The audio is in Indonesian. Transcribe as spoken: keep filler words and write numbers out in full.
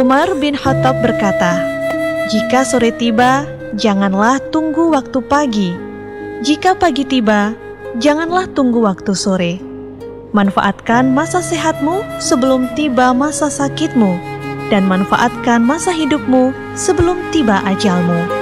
Umar bin Khattab berkata, "Jika sore tiba, janganlah tunggu waktu pagi. Jika pagi tiba, janganlah tunggu waktu sore. Manfaatkan masa sehatmu sebelum tiba masa sakitmu, dan manfaatkan masa hidupmu sebelum tiba ajalmu."